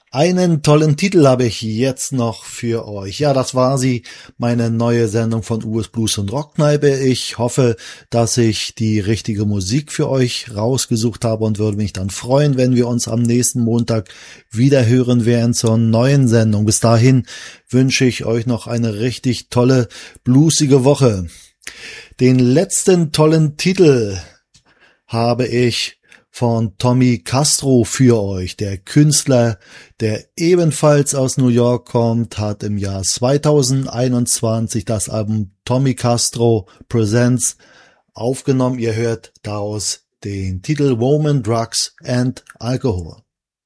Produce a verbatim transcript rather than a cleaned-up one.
Einen tollen Titel habe ich jetzt noch für euch. Ja, das war sie, meine neue Sendung von Uwe's Blues und Rockkneipe. Ich hoffe, dass ich die richtige Musik für euch rausgesucht habe und würde mich dann freuen, wenn wir uns am nächsten Montag wieder hören werden zur neuen Sendung. Bis dahin wünsche ich euch noch eine richtig tolle, bluesige Woche. Den letzten tollen Titel habe ich von Tommy Castro für euch. Der Künstler, der ebenfalls aus New York kommt, hat im Jahr zweitausendeinundzwanzig das Album Tommy Castro Presents aufgenommen. Ihr hört daraus den Titel Woman, Drugs and Alcohol.